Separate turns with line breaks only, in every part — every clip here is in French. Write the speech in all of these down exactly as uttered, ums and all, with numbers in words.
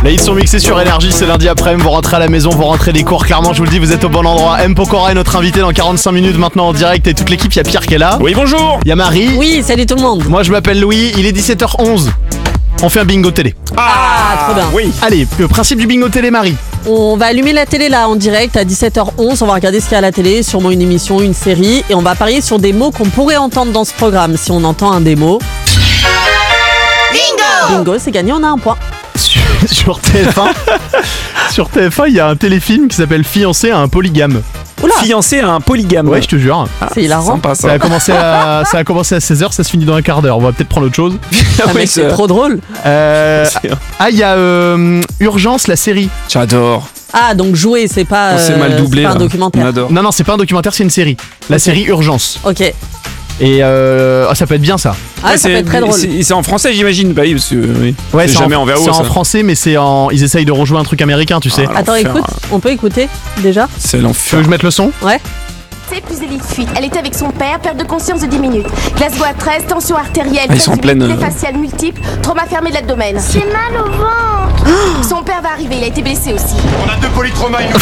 Les hits sont mixés sur Énergie, c'est lundi après-midi, vous rentrez à la maison, vous rentrez des cours, clairement je vous le dis, vous êtes au bon endroit. M. Pokora est notre invité dans quarante-cinq minutes maintenant en direct et toute l'équipe, il y a Pierre qui est là.
Oui, bonjour.
Il y a Marie.
Oui, salut tout le monde.
Moi je m'appelle Louis, il est dix-sept heures onze. On fait un bingo télé.
Ah, trop bien.
Oui.
Allez, le principe du bingo télé, Marie.
On va allumer la télé là en direct à dix-sept heures onze, on va regarder ce qu'il y a à la télé, sûrement une émission, une série, et on va parier sur des mots qu'on pourrait entendre dans ce programme. Si on entend un des mots... Bingo. Bingo, c'est gagné, on a un point.
Sur, sur T F un, sur T F un, il y a un téléfilm qui s'appelle Fiancé à un polygame.
Oula.
Fiancé à un polygame.
Ouais, je te jure.
Ah,
C'est hilarant.
Sympa
Ça
ça.
a commencé à, ça a commencé à seize heures, ça se finit dans un quart d'heure. On va peut-être prendre autre chose.
Ah, mec, c'est trop drôle.
Euh,
C'est-
ah, il y a euh, Urgence, la série.
J'adore.
Ah, donc jouer, c'est pas,
On s'est
euh,
mal doublé.
c'est pas un
là.
documentaire.
On adore.
Non, non, c'est pas un documentaire, c'est une série. La
Ok.
série Urgence.
Ok.
Et euh, ah, ça peut être bien ça.
Ah,
Ouais,
ça peut être très drôle.
C'est c'est en français, j'imagine. Bah oui, parce que oui.
Ouais,
c'est jamais
en,
en V O.
c'est en
ça.
français, mais c'est en. Ils essayent de rejouer un truc américain, tu sais.
Ah,
Attends,
l'enfer.
écoute, on peut écouter déjà?
C'est
Tu veux
l'enfer.
que je mette le son?
Ouais.
C'est plus élite fuite. Elle était avec son père, perte de conscience de dix minutes. Glasgow à treize, tension artérielle,
Ah, ils sont en pleine,
les
euh,
faciales multiples, trauma fermé de l'abdomen.
J'ai mal au ventre.
Son père va arriver, il a été blessé aussi.
On a deux polytraumas, une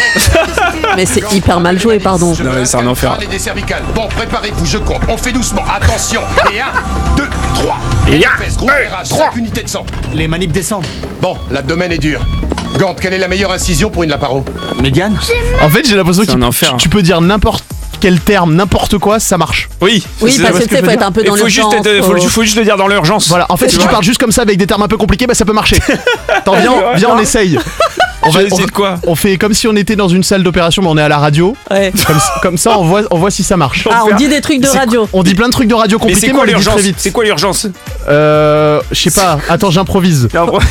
Mais c'est hyper mal joué, pardon.
Non, mais c'est un enfer.
Et des cervicales. Bon, préparez-vous, je compte. On fait doucement. Attention. Et un, deux, trois.
Et un,
fesses, gros
deux,
virage,
trois.
cinq unités de sang.
Les manips descendent.
Bon, l'abdomen est dur. Gante, quelle est la meilleure incision pour une laparo?
Médiane.
En fait, j'ai l'impression que
C'est un
tu,
enfer.
tu- tu peux dire n'importe quel terme, n'imple quoi, ça marche.
Oui.
Oui,
c'est-
parce
ce
que
que
tu sais,
je
faut
veux
être
dire.
un peu
Il
dans
faut juste,
l'urgence.
être- faut,
faut-
faut juste le dire dans l'urgence.
Voilà, en fait, si tu parles juste comme ça avec des termes un peu compliqués, bah ça peut marcher. Attends, viens, on- viens, on essaye. On
Je vais
on,
essayer de quoi
on fait comme si on était dans une salle d'opération, mais on est à la radio.
Ouais.
Comme, comme ça, on voit, on voit si ça marche.
Ah, on dit des trucs de
C'est-
radio.
On dit plein de trucs de radio
Mais
compliqués,
c'est
mais,
quoi
on les dit
l'urgence
très vite.
C'est quoi l'urgence
Euh, je sais pas. Attends, j'improvise.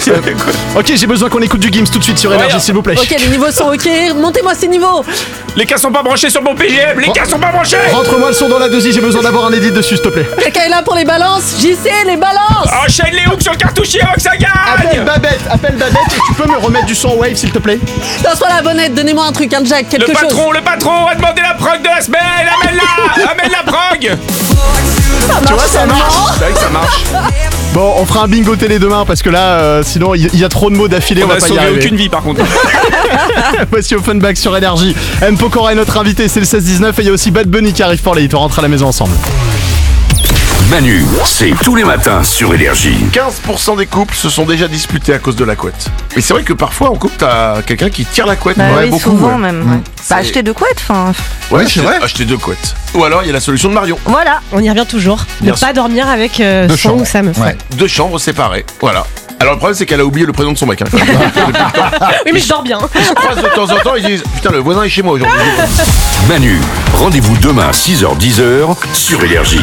Ok, j'ai besoin qu'on écoute du Gims tout de suite sur
Ouais,
Énergie,
ouais.
s'il vous plaît.
Ok, les niveaux sont ok. Montez-moi ces niveaux.
Les cas sont pas branchés sur mon P G M. Les cas sont pas branchés.
Rentre-moi le son dans la deuxième, j'ai besoin d'avoir un edit dessus, s'il te plaît.
Quelqu'un est là pour les balances? J C, les balances.
Enchaîne les hooks sur le cartouchier avant que ça
Appelle
gagne.
Babette, appelle Babette et tu peux me remettre du son en wave, s'il te plaît.
Lance-moi la bonnette, donnez-moi un truc, un jack, quelque
Le
chose.
patron, le patron a demandé la prog de la semaine. Amène-la. Amène la prog.
Tu vois, ça marche.
C'est vrai que ça marche.
Bon, on fera un bingo télé demain parce que là, euh, sinon, il y, y a trop de mots d'affilée, on,
On
va
a
pas y
sauvé
arriver.
aucune vie par contre.
Voici Offenbach sur Énergie. M. Pokora est notre invité, c'est le seize dix-neuf et il y a aussi Bad Bunny qui arrive pour les hits. On rentre à la maison ensemble.
Manu, c'est tous les matins sur Énergie.
quinze pour cent des couples se sont déjà disputés à cause de la couette. Mais c'est vrai que parfois en couple t'as quelqu'un qui tire la couette.
Bah
Ouais,
oui,
beaucoup.
souvent
ouais.
même. Ouais. Bah, acheter deux couettes, enfin.
Ouais, c'est vrai. Acheter deux couettes. Ou alors il y a la solution de Marion.
Voilà.
On y revient toujours.
Bien
Ne
sûr.
pas dormir avec euh,
Deux
son
chambres.
ou sa meuf.
Ouais. Deux chambres séparées. Voilà. Alors le problème c'est qu'elle a oublié le prénom de son mec. Hein.
Oui, mais je dors bien.
Ils se croisent de temps en temps, ils disent putain le voisin est chez moi aujourd'hui.
Manu, rendez-vous demain six heures dix sur Énergie.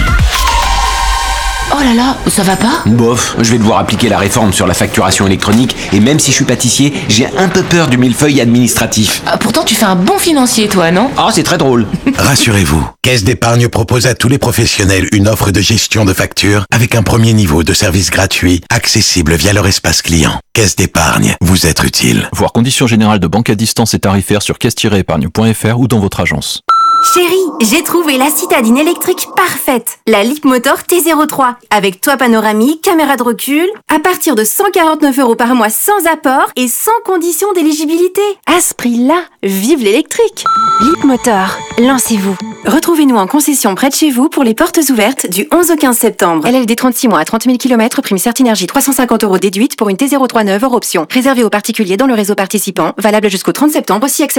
Oh là là, ça va pas?
Bof, je vais devoir appliquer la réforme sur la facturation électronique et même si je suis pâtissier, j'ai un peu peur du millefeuille administratif.
Ah, pourtant, tu fais un bon financier, toi, non?
Ah, c'est très drôle.
Rassurez-vous, Caisse d'épargne propose à tous les professionnels une offre de gestion de factures avec un premier niveau de service gratuit, accessible via leur espace client. Caisse d'épargne, vous êtes utile.
Voir conditions générales de banque à distance et tarifaires sur caisse tiret épargne point f r ou dans votre agence.
Chérie, j'ai trouvé la citadine électrique parfaite. La Leapmotor T zéro trois. Avec toit panoramique, caméra de recul, à partir de cent quarante-neuf euros par mois sans apport et sans condition d'éligibilité. À ce prix-là, vive l'électrique. Leapmotor, lancez-vous. Retrouvez-nous en concession près de chez vous pour les portes ouvertes du onze au quinze septembre. L L D trente-six mois à trente mille kilomètres, prime Certinergie trois cent cinquante euros déduite pour une T zéro trois neuve hors option. Réservé aux particuliers dans le réseau participant, valable jusqu'au trente septembre si accepté.